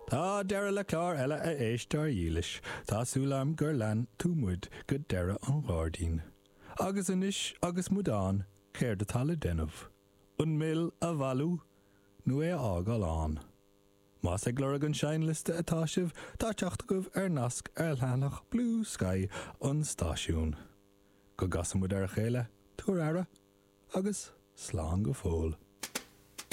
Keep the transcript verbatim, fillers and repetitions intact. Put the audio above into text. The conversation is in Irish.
Tá deire le clár eile a éistar dílis, Tá súlam gur lean túmuid go deire an gáardín. Agus inis agus mudán, chéir de tala denmh. Un mil a bhalú, nu é ágal an. Más ag glorag an seinliste atá sibh, tá teachta goibh ar nasc ar leanach Blue Sky an stáisiún. Go gasamúd ar a chéile, túr ara, agus slán go fóil.